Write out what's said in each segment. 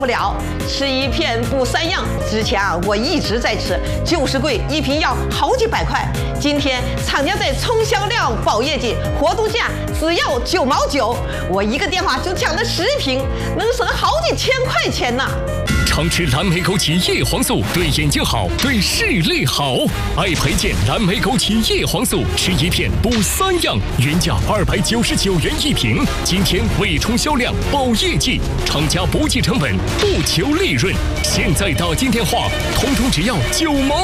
不了，吃一片补三样。之前我一直在吃，就是贵，一瓶要好几百块。今天厂家在冲销量保业绩，活动价只要9毛9，我一个电话就抢了10瓶，能省好几千块钱呢。 常吃蓝莓枸杞叶黄素对眼睛好，对视力好。爱培健蓝莓枸杞叶黄素，吃一片补3样，原价299元一瓶，今天为冲销量保业绩，厂家不计成本，不求利润。现在打进电话，统统只要9毛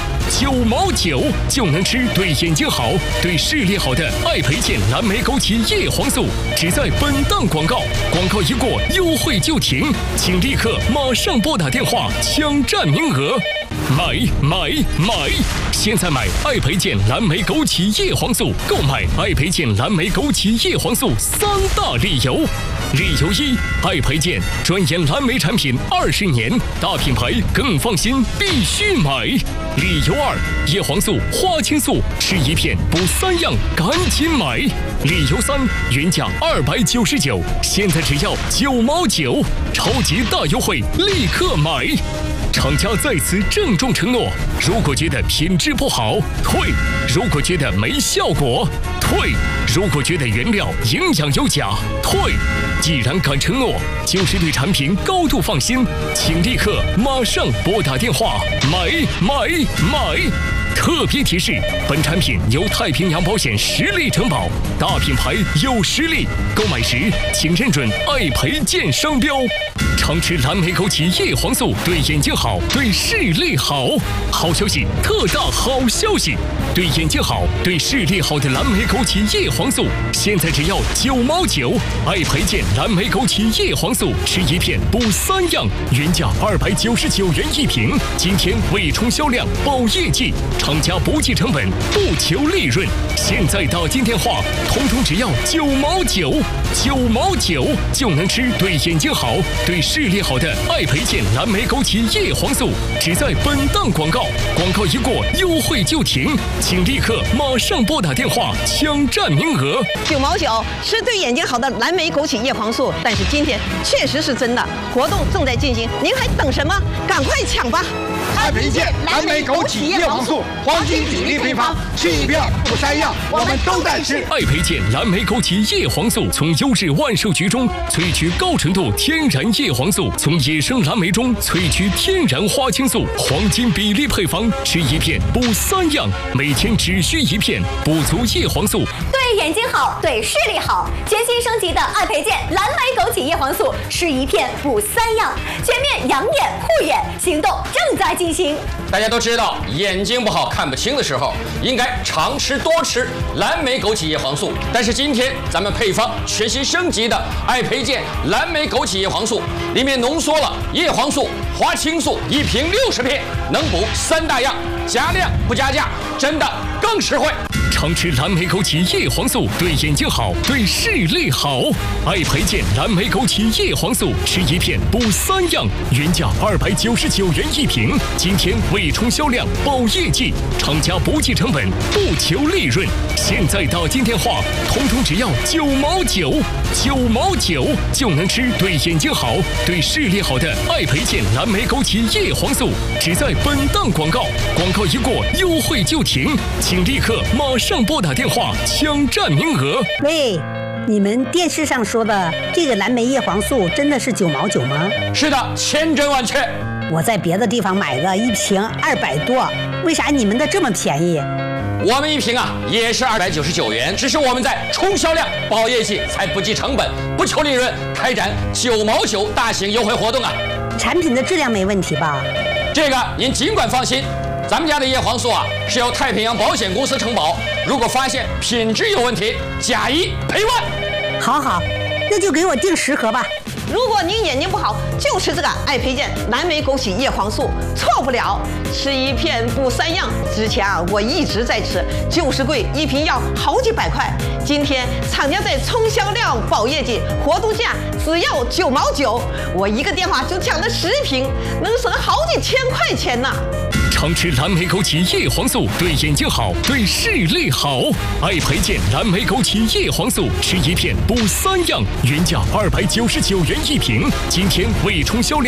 9，9毛9就能吃对眼睛好、对视力好的爱培健蓝莓枸杞叶黄素。只在本档广告，广告一过，优惠就停，请立刻马上拨打电话抢占名额。买！现在买爱培健蓝莓枸杞叶黄素，购买爱培健蓝莓枸杞叶黄素3大理由。理由1：爱培健专研蓝莓产品20年，大品牌更放心，必须买。理由2：叶黄素、花青素，吃一片补3样，赶紧买。理由3：原价299，现在只要9毛9，超级大优惠，立刻买。厂家在此郑重承诺：如果觉得品质不好，退；如果觉得没效果，退；如果觉得原料营养有假，退。既然敢承诺，就是对产品高度放心，请立刻马上拨打电话买！特别提示：本产品由太平洋保险实力承保，大品牌有实力，购买时请认准爱培健商标。常吃蓝莓枸杞叶黄素对眼睛好，对视力好。好消息，特大好消息！对眼睛好、对视力好的蓝莓枸杞叶黄素，现在只要9毛9。爱培健蓝莓枸杞叶黄素，吃一片补3样，原价299元一瓶，今天为冲销量保业绩，厂家不计成本，不求利润。现在打进电话，统统只要9毛9，9毛9就能吃对眼睛好、对视力好的爱培健蓝莓枸杞叶黄素。只在本档广告，广告一过，优惠就停，请立刻马上拨打电话抢占名额。 9毛9吃对眼睛好的蓝莓枸杞叶黄素，但是今天确实是真的，活动正在进行，您还等什么？赶快抢吧！ 爱培健蓝莓枸杞叶黄素，黄金比例配方，吃一片补3样，我们都在吃。 爱培健蓝莓枸杞叶黄素从优质万寿菊中萃取高纯度天然叶黄素，从野生蓝莓中萃取天然花青素，黄金比例配方，吃一片补3样，每天只需1片，补足叶黄素， 对眼睛好，对视力好。全新升级的爱培健蓝莓枸杞叶黄素，吃一片补3样，全面养眼护眼，行动正在进行。 大家都知道，眼睛不好看不清的时候，应该常吃多吃蓝莓枸杞叶黄素。但是今天咱们配方全新升级的爱培健蓝莓枸杞叶黄素，里面浓缩了叶黄素、花青素，一瓶60片，能补3大样，加量不加价，真的更实惠。 常吃蓝莓枸杞叶黄素对眼睛好，对视力好。爱培健蓝莓枸杞叶黄素，吃一片补3样，原价299元一瓶，今天为冲销量保业绩，厂家不计成本，不求利润。现在打进电话，统统只要9毛9，9毛9就能吃对眼睛好、对视力好的爱培健蓝莓枸杞叶黄素。只在本档广告，广告一过，优惠就停，请立刻马上拨打电话抢占名额。 喂，你们电视上说的这个蓝莓叶黄素真的是9毛9吗？ 是的，千真万确。 我在别的地方买的一瓶200多，为啥你们的这么便宜？ 我们一瓶也是299元，只是我们在冲销量保业绩，才不计成本，不求利润，开展9毛9大型优惠活动产品的质量没问题吧？ 这个您尽管放心，咱们家的叶黄素是由太平洋保险公司承保，如果发现品质有问题，假1赔1。 好，那就给我订10盒吧。 如果您眼睛不好，就吃这个爱培健蓝莓枸杞叶黄素，错不了。吃一片补3样。之前我一直在吃，就是贵，一瓶要好几百块。今天厂家在冲销量保业绩，活动价只要9毛9，我一个电话就抢了10瓶，能省好几千块钱呢。 常吃蓝莓枸杞叶黄素对眼睛好，对视力好。爱培健蓝莓枸杞叶黄素，吃一片补3样，原价299元一瓶，今天为冲销量。